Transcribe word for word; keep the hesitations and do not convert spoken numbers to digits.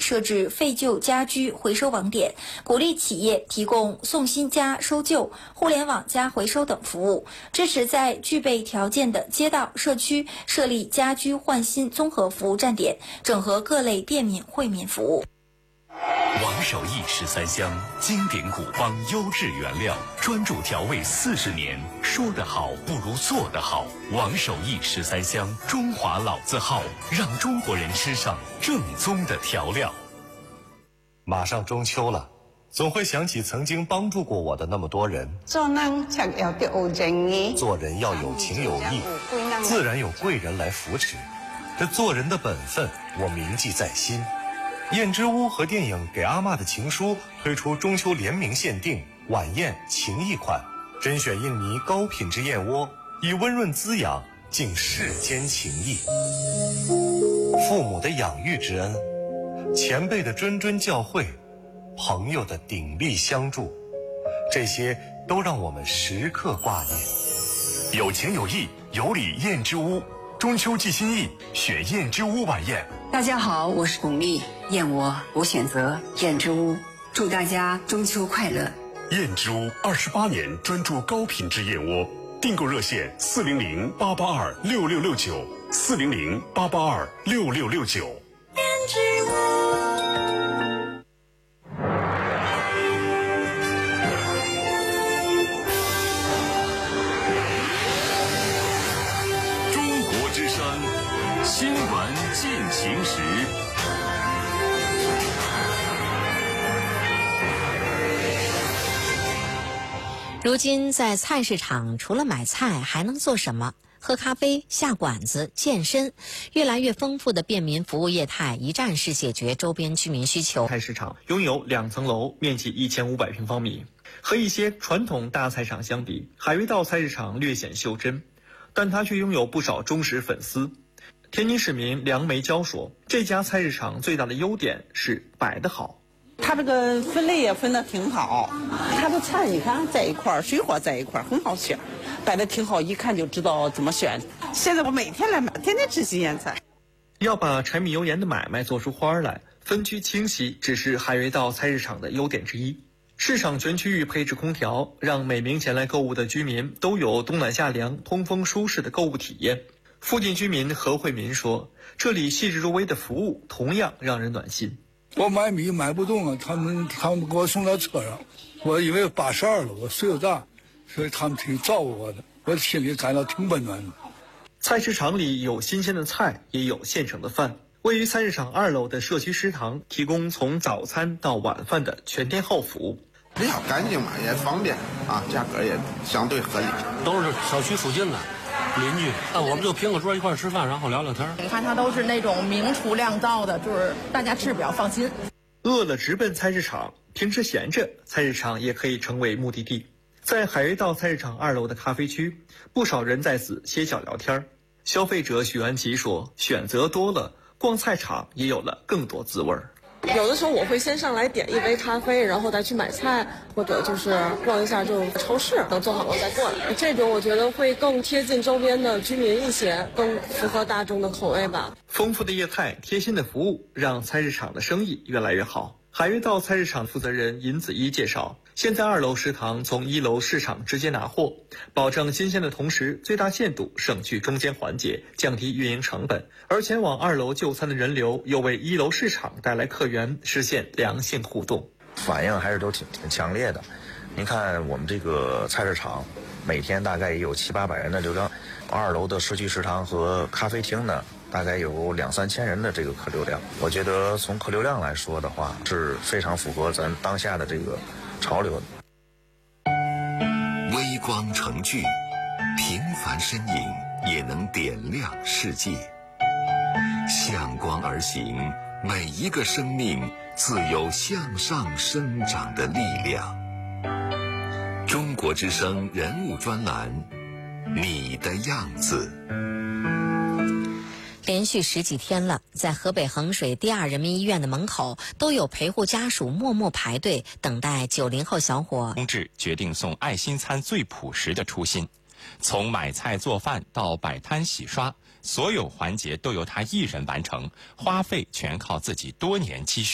设置废旧家居回收网点，鼓励企业提供送新加收旧、互联网加回收等服务，支持在具备条件的街道、社区设立家居换新综合服务站点，整合各类便民惠民服务。 王守义十三香，经典古方，优质原料，专注调味四十年。说得好不如做得好。王守义十三香，中华老字号，让中国人吃上正宗的调料。 马上中秋了，总会想起曾经帮助过我的那么多人。 做人才要有正义， 做人要有情有义，自然有贵人来扶持。这做人的本分，我铭记在心。燕之屋和电影《给阿嬷的情书》推出中秋联名限定晚宴情谊款，甄选印尼高品质燕窝，以温润滋养敬世间情谊。父母的养育之恩，前辈的谆谆教诲，朋友的鼎力相助，这些都让我们时刻挂念。 有情有义，有礼燕之屋，中秋寄心意，选燕之屋晚宴。 大家好，我是巩俐，燕窝我选择燕之屋，祝大家中秋快乐。 燕之屋二十八年专注高品质燕窝，订购热线四零零八八二六六六九，四零零八八二六六六九。 燕之屋。 中国之声，新闻进行时。 如今在菜市场除了买菜还能做什么？喝咖啡、下馆子、健身，越来越丰富的便民服务业态一站式解决周边居民需求。 菜市场拥有两层楼，面积一千五百平方米。和一些传统大菜场相比，海悦道菜市场略显袖珍，但它却拥有不少忠实粉丝。天津市民梁梅娇说，这家菜市场最大的优点是摆得好。 他这个分类也分得挺好，他的菜你看在一块儿，水果在一块儿，很好选，摆得挺好，一看就知道怎么选。现在我每天来买，天天吃新鲜菜。 要把柴米油盐的买卖做出花来，分区清晰只是海悦道菜市场的优点之一。市场全区域配置空调，让每名前来购物的居民都有冬暖夏凉、通风舒适的购物体验。附近居民何慧民说，这里细致入微的服务同样让人暖心。 我买米买不动啊，他们他们给我送到车上，我因为八十二了，我岁数大，所以他们挺照顾我的，我心里感到挺温暖的。 菜市场里有新鲜的菜，也有现成的饭。位于菜市场二楼的社区食堂提供从早餐到晚饭的全天候服务， 比较干净嘛，也方便啊，价格也相对合理。 都是小区附近的邻居，那我们就拼个桌一块吃饭，然后聊聊天。 你看它都是那种明厨亮灶的，就是大家吃比较放心。 饿了直奔菜市场，平时闲着，菜市场也可以成为目的地。在海悦道菜市场二楼的咖啡区，不少人在此歇脚聊天。消费者许安琪说，选择多了，逛菜场也有了更多滋味儿。 有的时候我会先上来点一杯咖啡，然后再去买菜，或者就是逛一下就超市，等做好了再过来。这种我觉得会更贴近周边的居民一些，更符合大众的口味吧。 丰富的业态、贴心的服务，让菜市场的生意越来越好。海悦道菜市场负责人尹子一介绍，现在二楼食堂从一楼市场直接拿货，保证新鲜的同时，最大限度省去中间环节，降低运营成本。而前往二楼就餐的人流，又为一楼市场带来客源，实现良性互动。 反应还是都挺挺强烈的。您看我们这个菜市场，每天大概也有七八百人的流量，二楼的社区食堂和咖啡厅呢，大概有两三千人的这个客流量。我觉得从客流量来说的话，是非常符合咱当下的这个潮流的。 微光成炬，平凡身影也能点亮世界。向光而行，每一个生命自有向上生长的力量。中国之声人物专栏，你的样子。 连续十几天了，在河北衡水第二人民医院的门口，都有陪护家属默默排队等待九零后小伙。 同志决定送爱心餐最朴实的初心，从买菜做饭到摆摊洗刷，所有环节都由他一人完成，花费全靠自己多年积蓄。